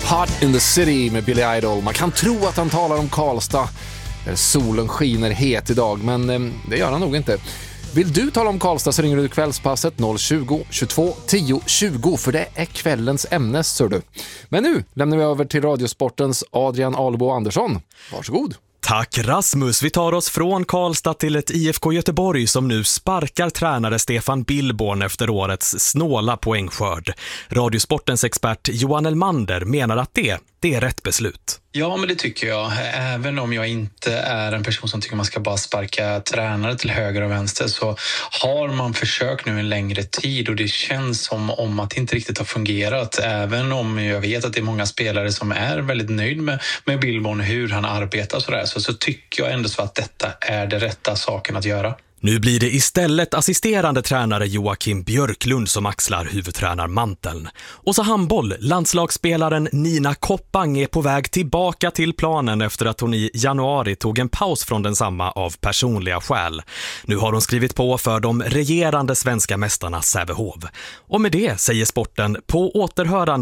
Hot in the City med Billy Idol. Man kan tro att han talar om Karlstad, där solen skiner het idag, men det gör han nog inte. Vill du tala om Karlstad så ringer du kvällspasset 020 22 10 20, för det är kvällens ämne, så du. Men nu lämnar vi över till Radiosportens Adrian Alebo Andersson. Varsågod. Tack Rasmus, vi tar oss från Karlstad till ett IFK Göteborg som nu sparkar tränare Stefan Billborn efter årets snåla poängskörd. Radiosportens expert Johan Elmander menar att det är rätt beslut. Ja, men det tycker jag. Även om jag inte är en person som tycker man ska bara sparka tränare till höger och vänster, så har man försökt nu en längre tid och det känns som om att det inte riktigt har fungerat. Även om jag vet att det är många spelare som är väldigt nöjd med Billborn, hur han arbetar sådär, så tycker jag ändå så att detta är det rätta saken att göra. Nu blir det istället assisterande tränare Joakim Björklund som axlar huvudtränarmanteln. Och så handboll, landslagsspelaren Nina Koppang är på väg tillbaka till planen efter att hon i januari tog en paus från densamma av personliga skäl. Nu har hon skrivit på för de regerande svenska mästarna Sävehof. Och med det säger sporten på återhörande